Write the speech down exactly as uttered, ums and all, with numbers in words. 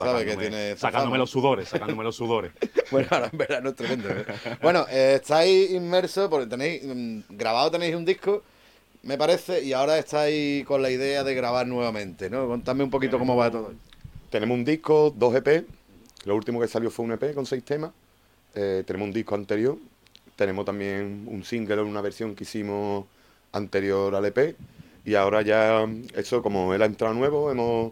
¿Sabes? Que Sacándome, tiene esa sacándome fama. los sudores, sacándome los sudores. Bueno, ahora en verano es tremendo. ¿Eh? Bueno, eh, estáis inmersos, porque tenéis mm, grabado tenéis un disco, me parece, y ahora estáis con la idea de grabar nuevamente, ¿no? Contadme un poquito cómo va todo. Tenemos, tenemos un disco, dos E P. Lo último que salió fue un E P con seis temas. Eh, tenemos un disco anterior. Tenemos también un single, una versión que hicimos anterior al E P. Y ahora ya, eso como él ha entrado nuevo, hemos